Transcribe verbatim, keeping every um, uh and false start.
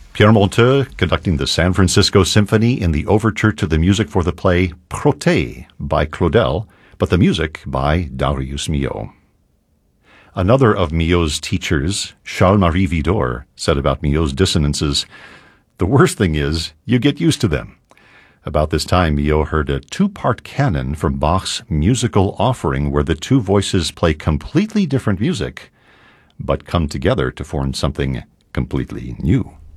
Pierre Monteux conducting the San Francisco Symphony in the overture to the music for the play Protée by Claudel, but the music by Darius Milhaud. Another of Milhaud's teachers, Charles-Marie Widor, said about Milhaud's dissonances, "The worst thing is, you get used to them." About this time, Milhaud heard a two-part canon from Bach's Musical Offering where the two voices play completely different music, but come together to form something completely new.